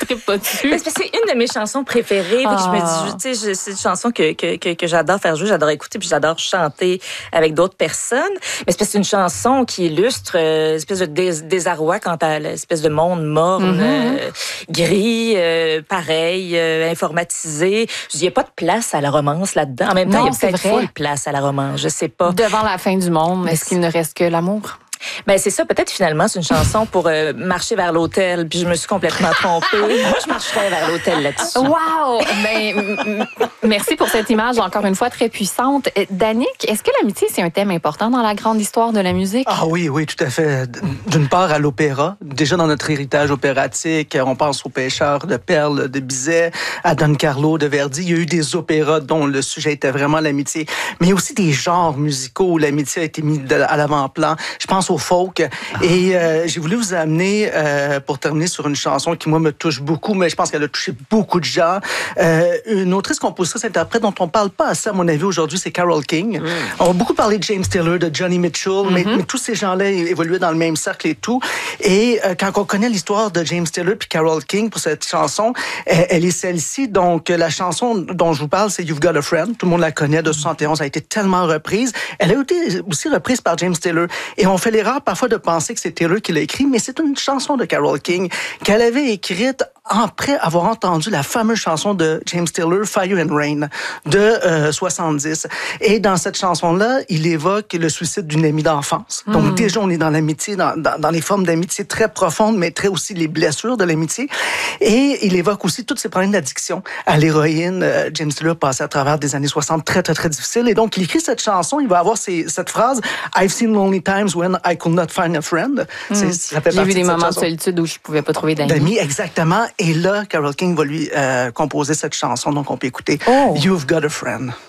trippe pas dessus. C'est parce que c'est une de mes chansons préférées. Puis je me dis, tu sais, c'est une chanson que j'adore faire jouer, j'adore écouter, puis j'adore chanter avec d'autres personnes. Mais c'est parce que c'est une chanson qui illustre l'espèce de désarroi quant à l'espèce de monde morne, gris, pareil, informatisé. Il n'y a pas de place à la romance là-dedans. En même temps, il y a peut-être full place à la romance. Je sais pas. Devant la fin du monde, est-ce qu'il ne reste que l'amour? Ben c'est ça, peut-être finalement c'est une chanson pour marcher vers l'hôtel, puis je me suis complètement trompée. Moi je marcherais vers l'hôtel là-dessus. Wow! Ben, merci pour cette image encore une fois très puissante. Danick, est-ce que l'amitié c'est un thème important dans la grande histoire de la musique? Ah oui, tout à fait. D'une part à l'opéra, déjà dans notre héritage opératique, on pense aux pêcheurs de perles de Bizet, à Don Carlo de Verdi. Il y a eu des opéras dont le sujet était vraiment l'amitié, mais aussi des genres musicaux où l'amitié a été mise à l'avant-plan. Je pense au folk. Et j'ai voulu vous amener, pour terminer sur une chanson qui, moi, me touche beaucoup, mais je pense qu'elle a touché beaucoup de gens. Une autrice, compositrice, interprète dont on parle pas assez, à mon avis, aujourd'hui, c'est Carole King. On va beaucoup parler de James Taylor, de Johnny Mitchell, mais tous ces gens-là évoluaient dans le même cercle et tout. Et quand on connaît l'histoire de James Taylor puis Carole King pour cette chanson, elle est celle-ci. Donc, la chanson dont je vous parle, c'est You've Got a Friend. Tout le monde la connaît, de 71, a été tellement reprise. Elle a été aussi reprise par James Taylor. Et on fait l'erreur parfois de penser que c'est Taylor qui l'a écrit, mais c'est une chanson de Carole King qu'elle avait écrite après avoir entendu la fameuse chanson de James Taylor, Fire and Rain, de 70. Et dans cette chanson-là, il évoque le suicide d'une amie d'enfance. Donc déjà, on est dans l'amitié, dans les formes d'amitié très profondes, mais très aussi les blessures de l'amitié. Et il évoque aussi tous ces problèmes d'addiction à l'héroïne. James Taylor passait à travers des années 60 très, très, très difficiles. Et donc, il écrit cette chanson, il va avoir cette phrase « I've seen lonely times when I could not find a friend ». J'ai vu des moments de solitude où je pouvais pas trouver d'amis. Exactement. Et là, Carole King va lui composer cette chanson, donc on peut écouter You've Got a Friend.